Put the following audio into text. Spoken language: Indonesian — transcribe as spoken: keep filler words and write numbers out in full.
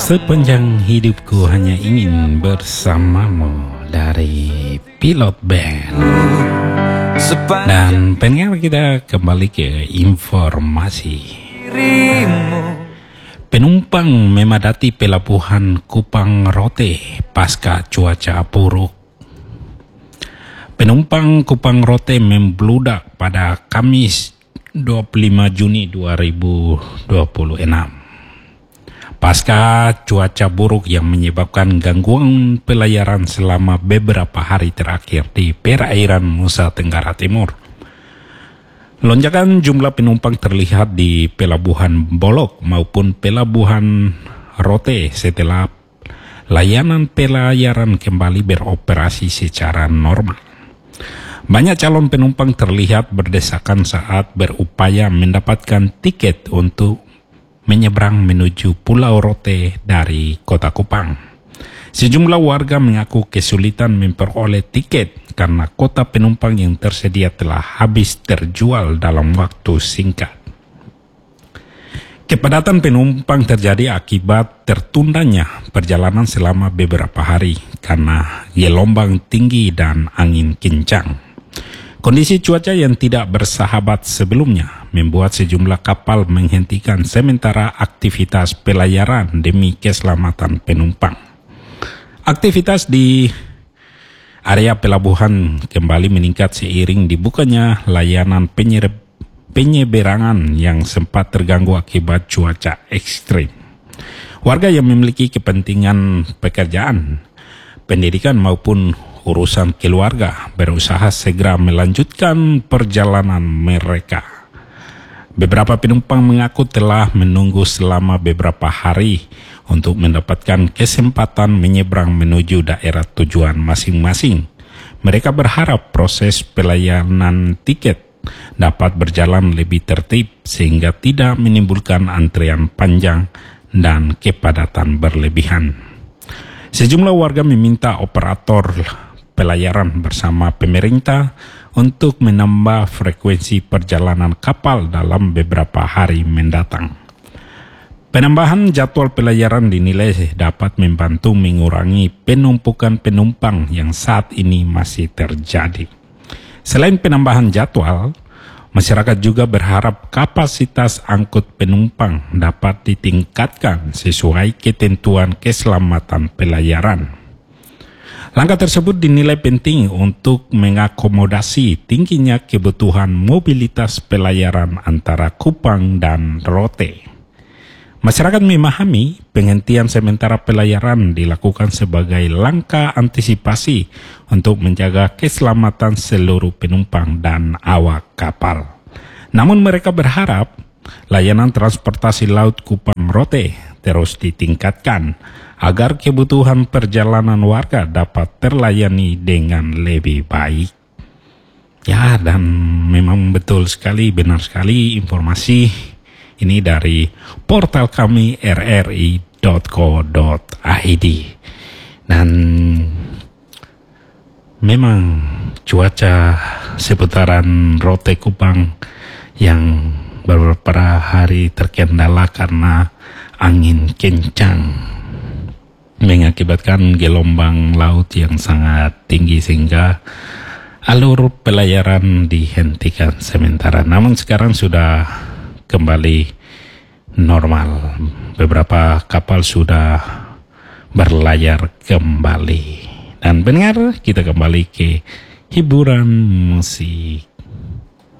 Sepanjang hidupku hanya ingin bersamamu dari Pilot Band. Dan pendengar, kita kembali ke informasi. Penumpang memadati pelabuhan Kupang Rote pasca cuaca buruk. Penumpang Kupang Rote membludak pada Kamis dua puluh lima Juni dua ribu dua puluh enam. Pasca cuaca buruk yang menyebabkan gangguan pelayaran selama beberapa hari terakhir di perairan Nusa Tenggara Timur. Lonjakan jumlah penumpang terlihat di pelabuhan Bolok maupun pelabuhan Rote setelah layanan pelayaran kembali beroperasi secara normal. Banyak calon penumpang terlihat berdesakan saat berupaya mendapatkan tiket untuk menyeberang menuju Pulau Rote dari Kota Kupang. Sejumlah warga mengaku kesulitan memperoleh tiket karena kuota penumpang yang tersedia telah habis terjual dalam waktu singkat. Kepadatan penumpang terjadi akibat tertundanya perjalanan selama beberapa hari karena gelombang tinggi dan angin kencang. Kondisi cuaca yang tidak bersahabat sebelumnya membuat sejumlah kapal menghentikan sementara aktivitas pelayaran demi keselamatan penumpang. Aktivitas di area pelabuhan kembali meningkat seiring dibukanya layanan penyeberangan yang sempat terganggu akibat cuaca ekstrim. Warga yang memiliki kepentingan pekerjaan, pendidikan maupun urusan keluarga berusaha segera melanjutkan perjalanan mereka. Beberapa penumpang mengaku telah menunggu selama beberapa hari untuk mendapatkan kesempatan menyeberang menuju daerah tujuan masing-masing. Mereka berharap proses pelayanan tiket dapat berjalan lebih tertib sehingga tidak menimbulkan antrian panjang dan kepadatan berlebihan. Sejumlah warga meminta operator pelayaran bersama pemerintah untuk menambah frekuensi perjalanan kapal dalam beberapa hari mendatang. Penambahan jadwal pelayaran dinilai dapat membantu mengurangi penumpukan penumpang yang saat ini masih terjadi. Selain penambahan jadwal, masyarakat juga berharap kapasitas angkut penumpang dapat ditingkatkan sesuai ketentuan keselamatan pelayaran. Langkah tersebut dinilai penting untuk mengakomodasi tingginya kebutuhan mobilitas pelayaran antara Kupang dan Rote. Masyarakat memahami penghentian sementara pelayaran dilakukan sebagai langkah antisipasi untuk menjaga keselamatan seluruh penumpang dan awak kapal. Namun mereka berharap layanan transportasi laut Kupang Rote terus ditingkatkan agar kebutuhan perjalanan warga dapat terlayani dengan lebih baik. Ya, dan memang betul sekali, benar sekali informasi ini dari portal kami r r i dot co dot i d. Dan memang cuaca seputaran Rote Kupang yang beberapa hari terkendala karena angin kencang mengakibatkan gelombang laut yang sangat tinggi sehingga alur pelayaran dihentikan sementara. Namun sekarang sudah kembali normal. Beberapa kapal sudah berlayar kembali. Dan benar, kita kembali ke hiburan musik.